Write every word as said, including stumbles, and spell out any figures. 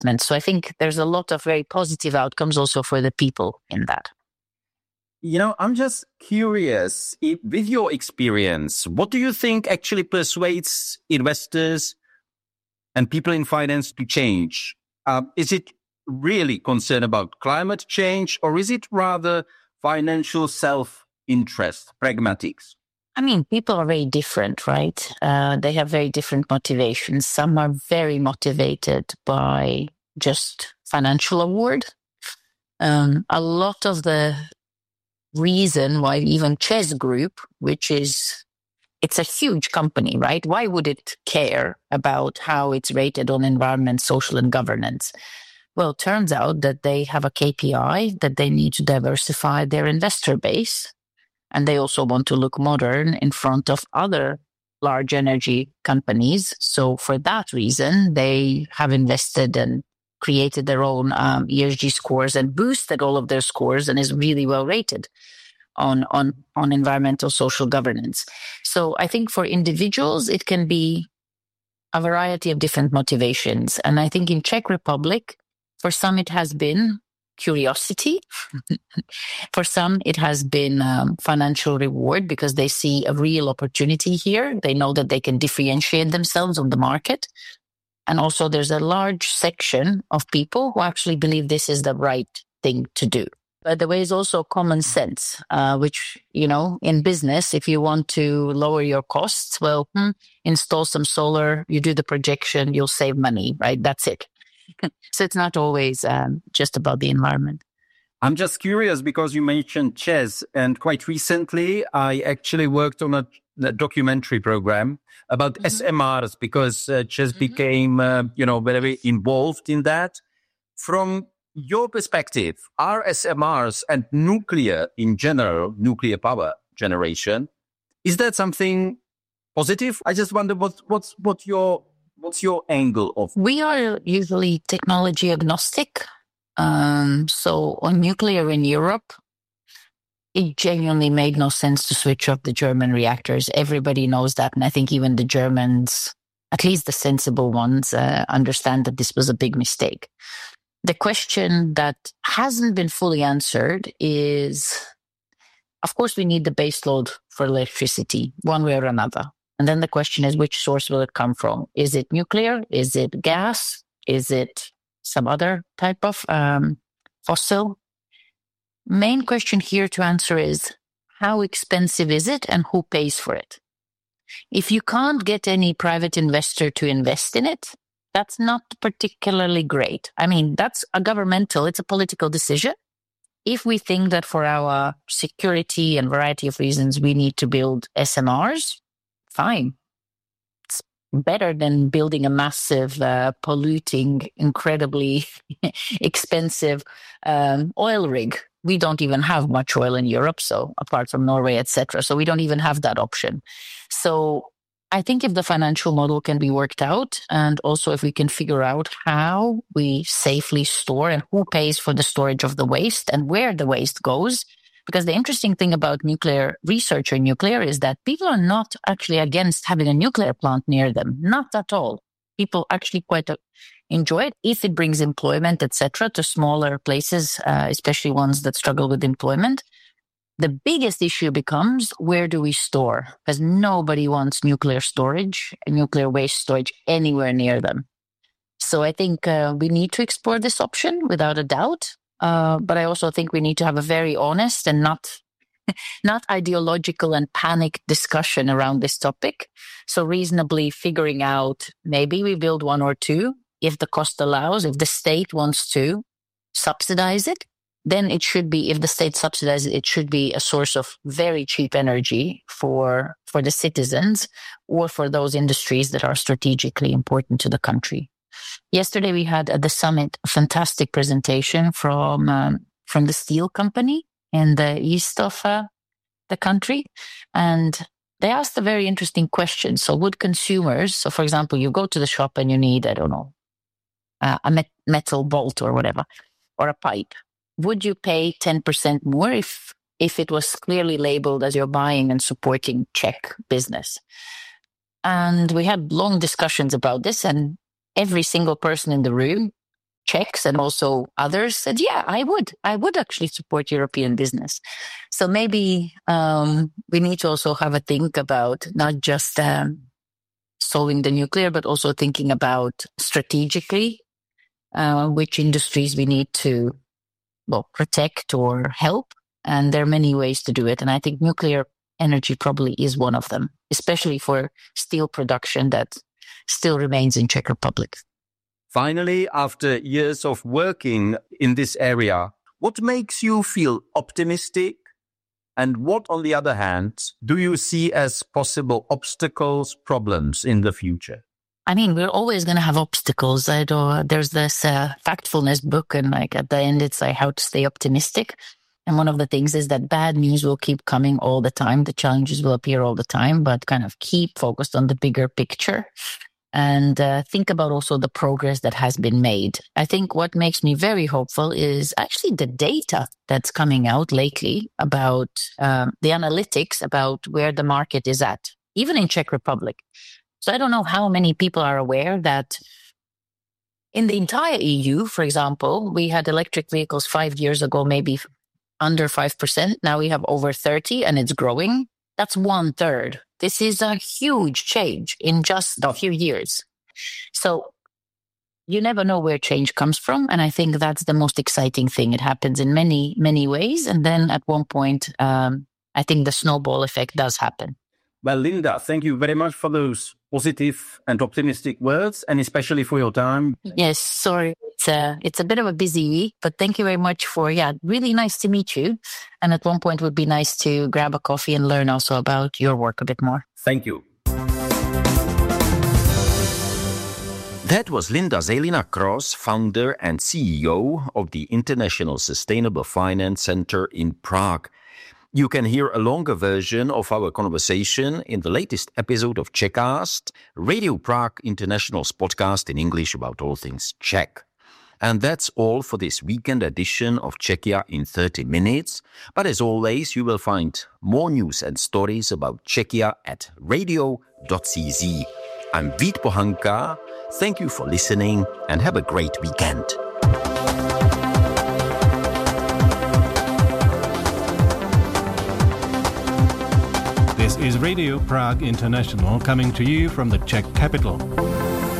investment. So I think there's a lot of very positive outcomes also for the people in that. You know, I'm just curious, if, with your experience, what do you think actually persuades investors and people in finance to change? Uh, is it really concern about climate change, or is it rather financial self-interest, pragmatics? I mean, people are very different, right? Uh, they have very different motivations. Some are very motivated by just financial reward. Um, a lot of the reason why even Chess Group, which is, it's a huge company, right? Why would it care about how it's rated on environment, social, and governance? Well, it turns out that they have a K P I that they need to diversify their investor base. And they also want to look modern in front of other large energy companies. So for that reason, they have invested and created their own um, E S G scores and boosted all of their scores and is really well rated on, on, on environmental social governance. So I think for individuals, it can be a variety of different motivations. And I think in Czech Republic, for some, it has been curiosity. For some, it has been um, financial reward because they see a real opportunity here. They know that they can differentiate themselves on the market. And also there's a large section of people who actually believe this is the right thing to do. By the way, is also common sense, uh, which, you know, in business, if you want to lower your costs, well, hmm, install some solar, you do the projection, you'll save money, right? That's it. So it's not always um, just about the environment. I'm just curious because you mentioned Chess, and quite recently I actually worked on a, a documentary program about mm-hmm. S M Rs because uh, Chess mm-hmm. became, uh, you know, very involved in that. From your perspective, are S M Rs and nuclear in general, nuclear power generation, is that something positive? I just wonder what what's what your what's your angle of? We are usually technology agnostic. Um, so on nuclear in Europe, it genuinely made no sense to switch off the German reactors. Everybody knows that. And I think even the Germans, at least the sensible ones, uh, understand that this was a big mistake. The question that hasn't been fully answered is, of course, we need the base load for electricity, one way or another. And then the question is, which source will it come from? Is it nuclear? Is it gas? Is it some other type of um, fossil? Main question here to answer is, how expensive is it and who pays for it? If you can't get any private investor to invest in it, that's not particularly great. I mean, that's a governmental, it's a political decision. If we think that for our security and variety of reasons, we need to build S M Rs, fine. It's better than building a massive, uh, polluting, incredibly expensive um, oil rig. We don't even have much oil in Europe, so apart from Norway, et cetera. So we don't even have that option. So I think if the financial model can be worked out, and also if we can figure out how we safely store and who pays for the storage of the waste and where the waste goes. Because the interesting thing about nuclear research or nuclear is that people are not actually against having a nuclear plant near them. Not at all. People actually quite uh, enjoy it if it brings employment, et cetera, to smaller places, uh, especially ones that struggle with employment. The biggest issue becomes, where do we store? Because nobody wants nuclear storage, nuclear waste storage anywhere near them. So I think uh, we need to explore this option without a doubt. Uh, but I also think we need to have a very honest and not not ideological and panicked discussion around this topic. So reasonably figuring out, maybe we build one or two if the cost allows, if the state wants to subsidize it. Then it should be, if the state subsidizes it, it should be a source of very cheap energy for for the citizens or for those industries that are strategically important to the country. Yesterday, we had at the summit a fantastic presentation from um, from the steel company in the east of uh, the country. And they asked a very interesting question. So would consumers, so for example, you go to the shop and you need, I don't know, uh, a met- metal bolt or whatever, or a pipe. Would you pay ten percent more if if it was clearly labeled as you're buying and supporting Czech business? And we had long discussions about this, and every single person in the room Czechs and also others said, yeah, I would. I would actually support European business. So maybe um, we need to also have a think about not just um, solving the nuclear, but also thinking about strategically uh, which industries we need to, well, protect or help. And there are many ways to do it. And I think nuclear energy probably is one of them, especially for steel production that still remains in Czech Republic. Finally, after years of working in this area, what makes you feel optimistic? And what, on the other hand, do you see as possible obstacles, problems in the future? I mean, we're always going to have obstacles. I know there's this uh, factfulness book, and like at the end, it's like how to stay optimistic. And one of the things is that bad news will keep coming all the time. The challenges will appear all the time, but kind of keep focused on the bigger picture. And uh, think about also the progress that has been made. I think what makes me very hopeful is actually the data that's coming out lately about um, the analytics about where the market is at, even in Czech Republic. So I don't know how many people are aware that in the entire E U, for example, we had electric vehicles five years ago, maybe under five percent. Now we have over thirty and it's growing. That's one third. This is a huge change in just a few years. So you never know where change comes from. And I think that's the most exciting thing. It happens in many, many ways. And then at one point, um, I think the snowball effect does happen. Well, Linda, thank you very much for those positive and optimistic words, and especially for your time. Yes, sorry. It's a, it's a bit of a busy week, but thank you very much for, yeah, really nice to meet you. And at one point, it would be nice to grab a coffee and learn also about your work a bit more. Thank you. That was Linda Zelina-Kross, founder and C E O of the International Sustainable Finance Center in Prague. You can hear a longer version of our conversation in the latest episode of Czechcast, Radio Prague International's podcast in English about all things Czech. And that's all for this weekend edition of Czechia in thirty minutes. But as always, you will find more news and stories about Czechia at radio dot c z. I'm Vít Pohanka. Thank you for listening and have a great weekend. This is Radio Prague International coming to you from the Czech capital.